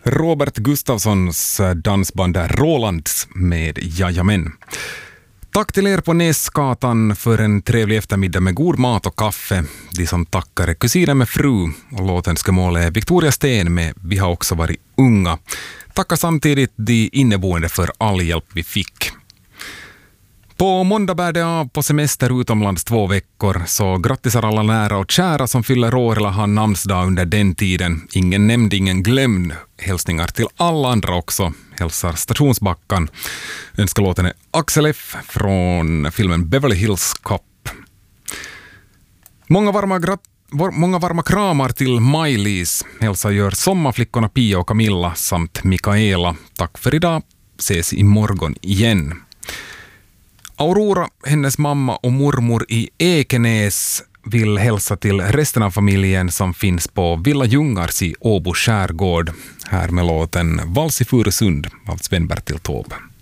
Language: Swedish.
Robert Gustafssons dansband Rolands med Jajamän. Tack till er på Näsgatan för en trevlig eftermiddag med god mat och kaffe. De som tackar är kusinen med fru och låtönskemål är Victoria Sten med Vi har också varit unga. Tackar samtidigt de inneboende för all hjälp vi fick. På måndag bär det av på semester utomlands 2 veckor, så grattisar alla nära och kära som fyller år eller har namnsdag under den tiden. Ingen nämnd, ingen glömd. Hälsningar till alla andra också. Hälsar Stationsbackan. Önskelåten är Axel F. från filmen Beverly Hills Cop. Många varma kramar till Maj-Lis. Hälsa gör sommarflickorna Pia och Camilla samt Mikaela. Tack för idag. Ses imorgon igen. Aurora, hennes mamma och mormor i Ekenäs vill hälsa till resten av familjen som finns på Villa Ljungars i Åbo skärgård. Här med låten Vals i Furusund av Sven-Bertil Taube.